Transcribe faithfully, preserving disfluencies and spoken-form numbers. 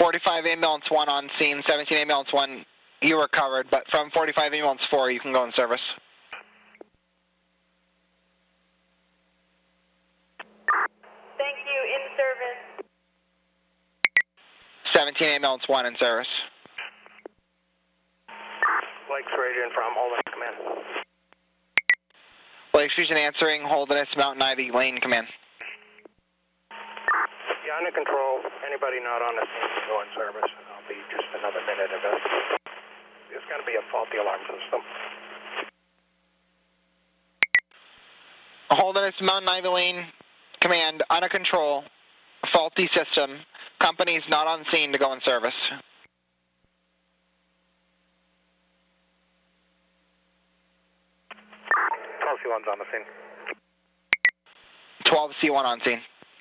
forty-five ambulance one on scene, seventeen ambulance one, you were covered, but from forty-five ambulance four, you can go in service. Thank you, in service. seventeen ambulance one in service. Lakes Fusion from Holderness Command. Lakes Fusion answering, Holderness, Mountain Ivy, Lane Command. Yeah, under control. Anybody not on the scene can go in service. I'll be just another minute of it. There's going to be a faulty alarm system. Holderness, Mountain Ivy, Lane Command, under control, faulty system. Company's not on scene to go in service. twelve C one's on the scene. twelve C one on scene.